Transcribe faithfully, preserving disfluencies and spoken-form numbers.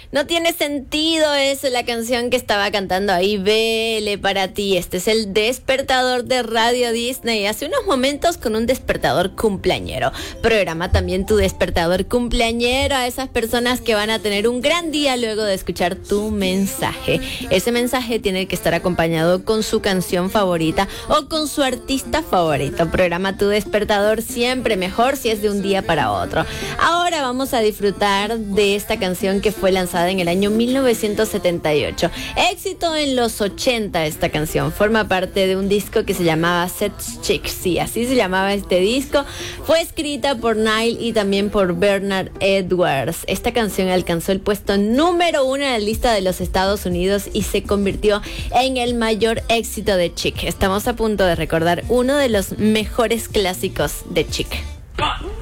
No tiene sentido eso, la canción que estaba cantando ahí, Vele para ti. Este es el despertador de Radio Disney. Hace unos momentos con un despertador cumpleañero. Programa también tu despertador cumpleañero a esas personas que van a tener un gran día luego de escuchar tu mensaje. Ese mensaje tiene que estar acompañado con su canción favorita o con su artista favorito. Programa tu despertador siempre mejor si es de un día para otro. Ahora vamos a disfrutar de esta canción que fue lanzada en el año mil novecientos setenta y ocho. Éxito en los ochenta esta canción. Forma parte de un disco que se llamaba Sex Chicks. Sí, así se llamaba este disco. Fue escrita por Nile y también por Bernard Edwards. Esta canción alcanzó el puesto número uno en la lista de los Estados Unidos y se convirtió en el mayor éxito de Chic. Estamos a punto de recordar uno de los mejores clásicos de Chic.